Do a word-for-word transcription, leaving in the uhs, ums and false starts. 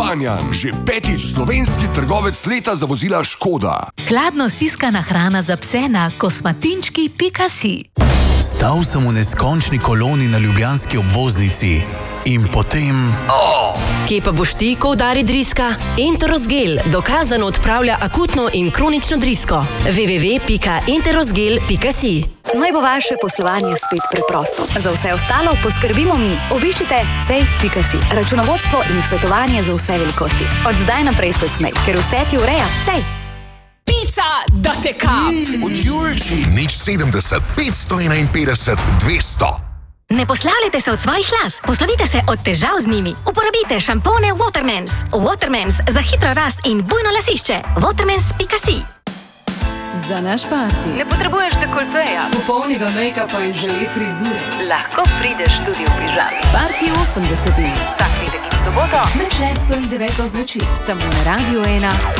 Banjan, že petič slovenski trgovec leta za vozila Škoda. Hladno stiskana hrana za pse na kosmatinčki pika si. Stal sem v neskončni koloni na ljubljanski obvoznici in potem... Oh! Kje pa boš ti, ko udari driska? Enterosgel dokazano odpravlja akutno in kronično drisko. w w w pika enterosgel pika si. Naj bo vaše poslovanje spet preprosto. Za vse ostalo poskrbimo mi. Obiščite cej pika si. Računovodstvo in svetovanje za vse velikosti. Od zdaj naprej se smej, ker vse ti ureja Cej. Pica, da te kap! Od Julči. Nič sedemdeset, petsto enainpetdeset, dvesto. Ne poslavljajte se od svojih las, poslovite se od težav z njimi. Uporabite šampone Watermans. Watermans za hitro rast in bujno lasišče. Watermans pika si. Za naš parti Ne potrebuješ dekolteja, popolnega make-upa in žele frizur. lahko prideš tudi v pižami. Parti osemdesetih. Vsak petek in soboto Med šesto in deveto zvečer. Samo na Radio ena.